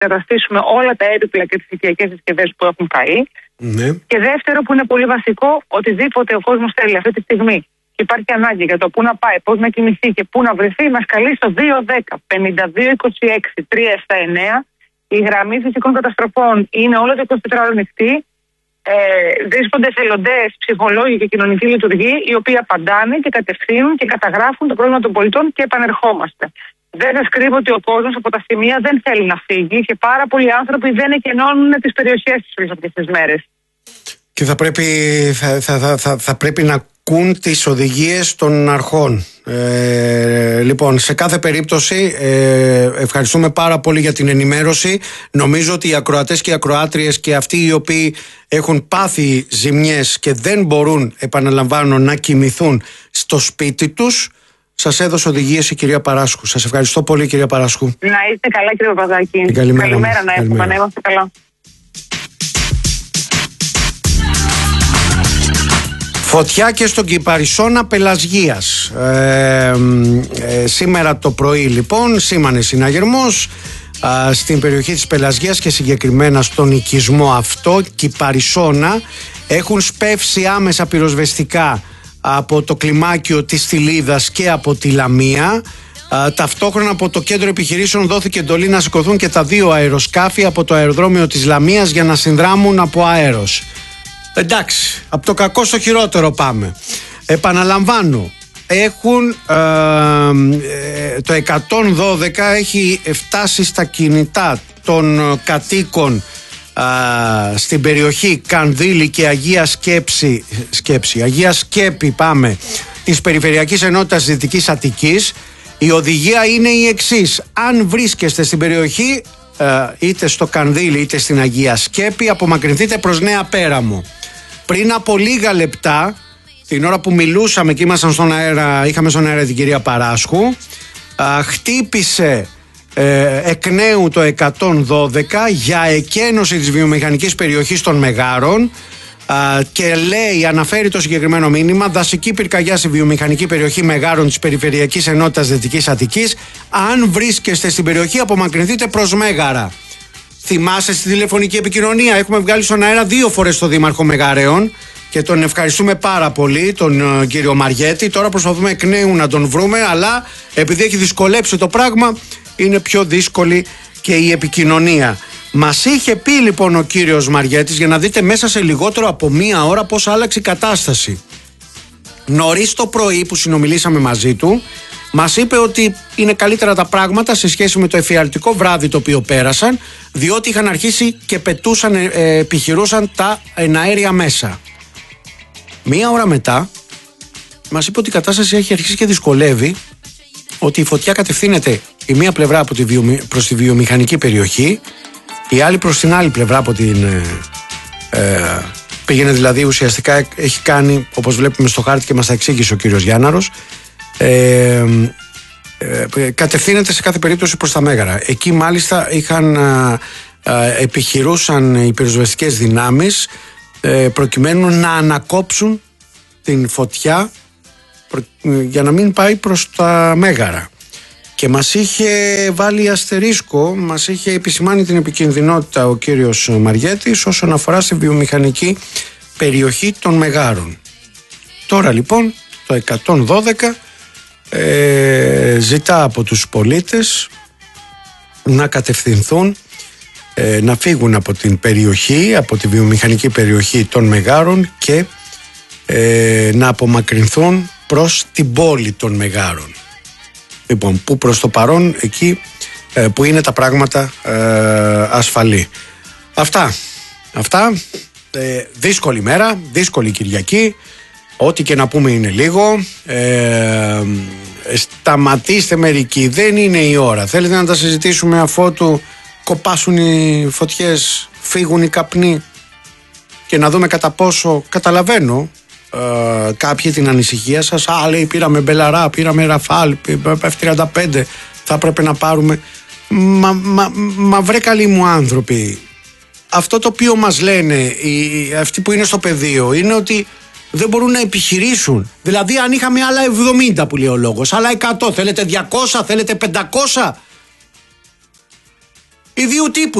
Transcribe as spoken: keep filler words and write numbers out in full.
αντικαταστήσουμε όλα τα έπιπλα και τις οικιακές συσκευές που έχουν καεί. Ναι. Και δεύτερο, που είναι πολύ βασικό, οτιδήποτε ο κόσμος θέλει αυτή τη στιγμή και υπάρχει ανάγκη για το πού να πάει, πώς να κινηθεί και πού να βρεθεί, μας καλεί στο δύο δέκα πενήντα δύο είκοσι έξι τρία επτά εννέα. Η γραμμή φυσικών καταστροφών είναι όλο το είκοσι τέσσερα ώρο ανοιχτή. Ε, βρίσκονται εθελοντές, ψυχολόγοι και κοινωνικοί λειτουργοί, οι οποίοι απαντάνε και κατευθύνουν και καταγράφουν το πρόβλημα των πολιτών και επανερχόμαστε. Δεν σας κρύβω ότι ο κόσμος από τα σημεία δεν θέλει να φύγει και πάρα πολλοί άνθρωποι δεν εκενώνουν τις περιοχές τους όλες αυτές τις μέρες. Και θα πρέπει, θα, θα, θα, θα πρέπει να ακούν τις οδηγίες των αρχών. Ε, λοιπόν, σε κάθε περίπτωση ε, ευχαριστούμε πάρα πολύ για την ενημέρωση. Νομίζω ότι οι ακροατές και οι ακροάτριες και αυτοί οι οποίοι έχουν πάθει ζημιές και δεν μπορούν, επαναλαμβάνω, να κοιμηθούν στο σπίτι τους, σας έδωσε οδηγίες η κυρία Παράσχου. Σας ευχαριστώ πολύ, κυρία Παράσχου. Να είστε καλά, κύριε Παπαδάκη. Καλημέρα, καλημέρα να έχουμε, να είμαστε καλά. Φωτιά και στον Κυπαρισώνα Πελασγίας. Ε, ε, σήμερα το πρωί λοιπόν σήμανε συναγερμός ε, στην περιοχή της Πελασγίας και συγκεκριμένα στον οικισμό αυτό Κυπαρισώνα. Έχουν σπεύσει άμεσα πυροσβεστικά από το κλιμάκιο της Στυλίδας και από τη Λαμία. Ε, ταυτόχρονα από το κέντρο επιχειρήσεων δόθηκε εντολή να σηκωθούν και τα δύο αεροσκάφη από το αεροδρόμιο της Λαμίας για να συνδράμουν από αέρος. Εντάξει, από το κακό στο χειρότερο πάμε. Επαναλαμβάνω, έχουν ε, ε, το εκατόν δώδεκα έχει φτάσει στα κινητά των κατοίκων ε, στην περιοχή Κανδύλη και Αγία Σκέψη, Σκέψη, Αγία Σκέπη πάμε, της Περιφερειακής Ενότητας Δυτικής Αττικής. Η οδηγία είναι η εξής: αν βρίσκεστε στην περιοχή ε, είτε στο Κανδύλη είτε στην Αγία Σκέπη, απομακρυνθείτε προς Νέα Πέραμο. Πριν από λίγα λεπτά, την ώρα που μιλούσαμε και ήμασταν στον αέρα, είχαμε στον αέρα την κυρία Παράσχου, α, χτύπησε ε, εκ νέου το εκατόν δώδεκα για εκένωση της βιομηχανικής περιοχής των Μεγάρων α, και λέει, αναφέρει το συγκεκριμένο μήνυμα: δασική πυρκαγιά στη βιομηχανική περιοχή Μεγάρων της Περιφερειακής Ενότητας Δυτικής Αττικής. Αν βρίσκεστε στην περιοχή, απομακρυνθείτε προς Μέγαρα. Θυμάσαι στη τηλεφωνική επικοινωνία, έχουμε βγάλει στον αέρα δύο φορές τον Δήμαρχο Μεγαρέων και τον ευχαριστούμε πάρα πολύ, τον uh, κύριο Μαριέτη. Τώρα προσπαθούμε εκ νέου να τον βρούμε, αλλά επειδή έχει δυσκολέψει το πράγμα, είναι πιο δύσκολη και η επικοινωνία. Μας είχε πει λοιπόν ο κύριος Μαριέτης, για να δείτε μέσα σε λιγότερο από μία ώρα πώς άλλαξε η κατάσταση. Νωρίς το πρωί που συνομιλήσαμε μαζί του, μας είπε ότι είναι καλύτερα τα πράγματα σε σχέση με το εφιαλτικό βράδυ το οποίο πέρασαν, διότι είχαν αρχίσει και πετούσαν, ε, επιχειρούσαν τα εναέρια μέσα. Μία ώρα μετά μας είπε ότι η κατάσταση έχει αρχίσει και δυσκολεύει, ότι η φωτιά κατευθύνεται η μία πλευρά από τη βιομη... προς τη βιομηχανική περιοχή, η άλλη προς την άλλη πλευρά από την... Ε, ε, πήγαινε δηλαδή ουσιαστικά, έχει κάνει, όπως βλέπουμε στο χάρτη και μας τα εξήγησε ο κύριος Γιάνναρος, Ε, ε, κατευθύνεται σε κάθε περίπτωση προς τα Μέγαρα. Εκεί μάλιστα είχαν α, α, επιχειρούσαν οι πυροσβεστικές δυνάμεις ε, προκειμένου να ανακόψουν την φωτιά προ, για να μην πάει προς τα Μέγαρα, και μας είχε βάλει αστερίσκο, μας είχε επισημάνει την επικινδυνότητα ο κύριος Μαριέτης όσον αφορά στη βιομηχανική περιοχή των Μεγάρων. Τώρα λοιπόν το εκατόν δώδεκα Ε, ζητά από τους πολίτες να κατευθυνθούν, ε, να φύγουν από την περιοχή, από τη βιομηχανική περιοχή των Μεγάρων και ε, να απομακρυνθούν προς την πόλη των Μεγάρων. Λοιπόν, που προς το παρόν εκεί ε, που είναι τα πράγματα ε, ασφαλή. Αυτά, αυτά ε, δύσκολη μέρα, δύσκολη Κυριακή. Ό,τι και να πούμε είναι λίγο. Ε, σταματήστε μερικοί, δεν είναι η ώρα. Θέλετε να τα συζητήσουμε αφότου κοπάσουν οι φωτιές, φύγουν οι καπνοί, και να δούμε κατά πόσο, καταλαβαίνω ε, κάποιοι την ανησυχία σας. Α, λέει, πήραμε Μπελαρά, πήραμε Ραφάλ, εφ τριάντα πέντε, θα πρέπει να πάρουμε. Μα, μα, μα βρε καλοί μου άνθρωποι, αυτό το οποίο μας λένε οι, αυτοί που είναι στο πεδίο είναι ότι δεν μπορούν να επιχειρήσουν. Δηλαδή, αν είχαμε άλλα εβδομήντα που λέει ο λόγος, άλλα εκατό, θέλετε διακόσια, θέλετε πεντακόσια. ιδίου τύπου.